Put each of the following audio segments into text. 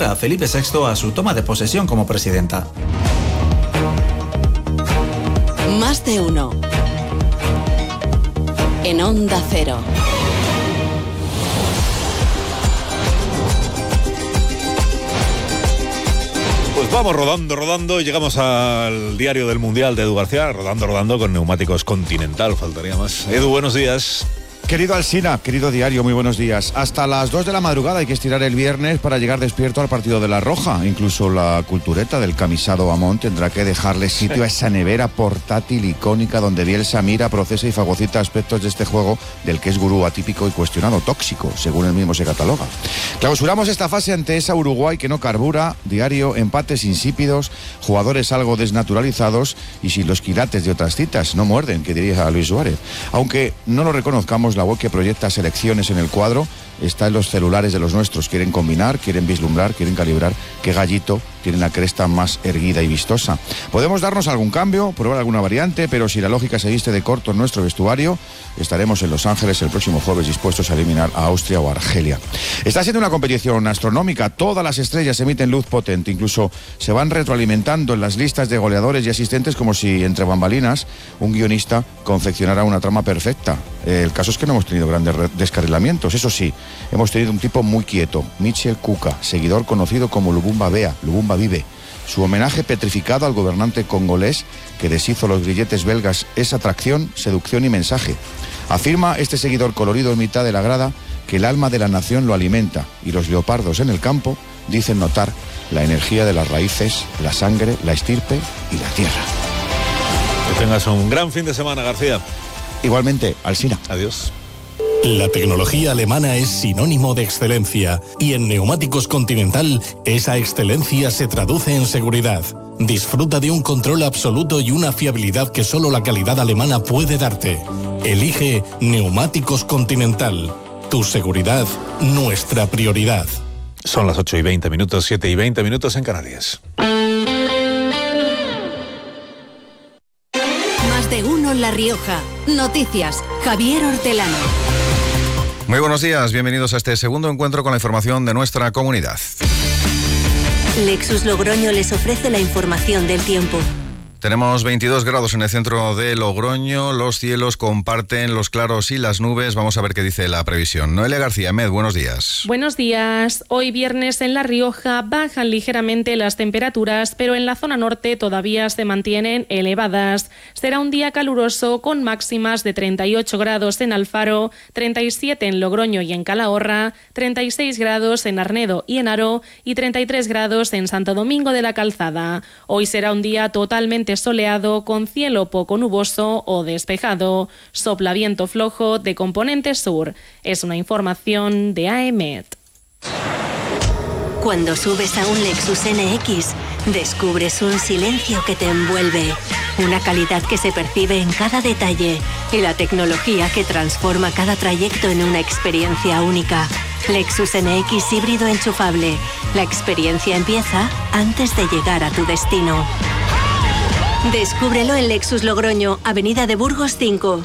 prepara a Felipe VI a su toma de posesión como presidenta. Más de uno. En Onda Cero. Pues vamos rodando y llegamos al diario del Mundial de Edu García, rodando con Neumáticos Continental, faltaría más. Edu, buenos días. Querido Alsina, querido diario, muy buenos días. Hasta las 2 de la madrugada hay que estirar el viernes para llegar despierto al partido de La Roja. Incluso la cultureta del camisado Amón tendrá que dejarle sitio a esa nevera portátil icónica donde Bielsa mira, procesa y fagocita aspectos de este juego del que es gurú atípico y cuestionado, tóxico, según él mismo se cataloga. Clausuramos esta fase ante esa Uruguay que no carbura, diario, empates insípidos, jugadores algo desnaturalizados y sin los quilates de otras citas. No muerden, que diría Luis Suárez. Aunque no lo reconozcamos, la web que proyecta selecciones en el cuadro está en los celulares de los nuestros. Quieren combinar, quieren vislumbrar, quieren calibrar qué gallito tiene la cresta más erguida y vistosa. Podemos darnos algún cambio, probar alguna variante, pero si la lógica se viste de corto en nuestro vestuario, estaremos en Los Ángeles el próximo jueves dispuestos a eliminar a Austria o Argelia. Está siendo una competición astronómica. Todas las estrellas emiten luz potente, incluso se van retroalimentando en las listas de goleadores y asistentes como si entre bambalinas un guionista confeccionara una trama perfecta. El caso es que no hemos tenido grandes descarrilamientos. Eso sí, hemos tenido un tipo muy quieto, Michel Kuka, seguidor conocido como Lubumba Bea, Lubumba Vive. Su homenaje petrificado al gobernante congolés que deshizo los grilletes belgas es atracción, seducción y mensaje. Afirma este seguidor colorido en mitad de la grada que el alma de la nación lo alimenta y los leopardos en el campo dicen notar la energía de las raíces, la sangre, la estirpe y la tierra. Que tengas un gran fin de semana, García. Igualmente, Alsina. Adiós. La tecnología alemana es sinónimo de excelencia y en Neumáticos Continental esa excelencia se traduce en seguridad. Disfruta de un control absoluto y una fiabilidad que solo la calidad alemana puede darte. Elige Neumáticos Continental. Tu seguridad, nuestra prioridad. Son las 8:20, 7:20 en Canarias. Más de uno en La Rioja. Noticias. Javier Hortelano. Muy buenos días, bienvenidos a este segundo encuentro con la información de nuestra comunidad. Lexus Logroño les ofrece la información del tiempo. Tenemos 22 grados en el centro de Logroño, los cielos comparten los claros y las nubes. Vamos a ver qué dice la previsión. Noelia García, Med, buenos días. Buenos días. Hoy viernes en La Rioja bajan ligeramente las temperaturas, pero en la zona norte todavía se mantienen elevadas. Será un día caluroso con máximas de 38 grados en Alfaro, 37 en Logroño y en Calahorra, 36 grados en Arnedo y en Haro y 33 grados en Santo Domingo de la Calzada. Hoy será un día totalmente soleado con cielo poco nuboso o despejado. Sopla viento flojo de componente sur. Es una información de AEMET. Cuando subes a un Lexus NX, descubres un silencio que te envuelve, una calidad que se percibe en cada detalle y la tecnología que transforma cada trayecto en una experiencia única. Lexus NX híbrido enchufable. La experiencia empieza antes de llegar a tu destino. Descúbrelo en Lexus Logroño, Avenida de Burgos 5.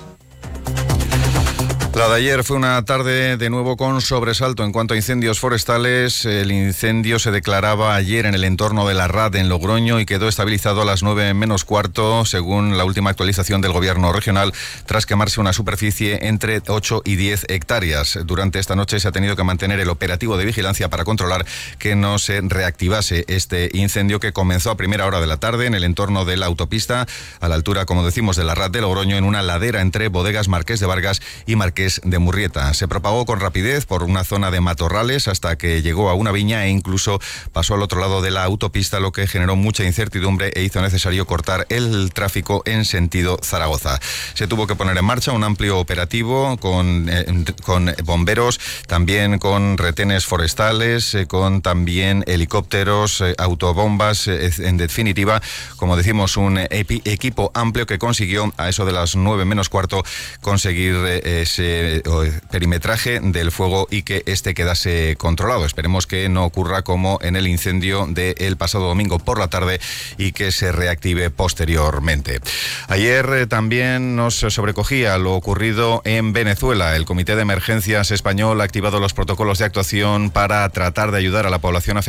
La de ayer fue una tarde de nuevo con sobresalto en cuanto a incendios forestales. El incendio se declaraba ayer en el entorno de la RAD en Logroño y quedó estabilizado a las 9 menos cuarto, según la última actualización del gobierno regional, tras quemarse una superficie entre 8 y 10 hectáreas. Durante esta noche se ha tenido que mantener el operativo de vigilancia para controlar que no se reactivase este incendio que comenzó a primera hora de la tarde en el entorno de la autopista, a la altura, como decimos, de la RAD de Logroño, en una ladera entre bodegas Marqués de Vargas y Marqués de Murrieta. Se propagó con rapidez por una zona de matorrales hasta que llegó a una viña e incluso pasó al otro lado de la autopista, lo que generó mucha incertidumbre e hizo necesario cortar el tráfico en sentido Zaragoza. Se tuvo que poner en marcha un amplio operativo con bomberos, también con retenes forestales, con también helicópteros, autobombas, en definitiva, como decimos, un equipo amplio que consiguió a eso de las 9 menos cuarto conseguir ese perimetraje del fuego y que este quedase controlado. Esperemos que no ocurra como en el incendio del pasado domingo por la tarde y que se reactive posteriormente. Ayer también nos sobrecogía lo ocurrido en Venezuela. El Comité de Emergencias Español ha activado los protocolos de actuación para tratar de ayudar a la población afectada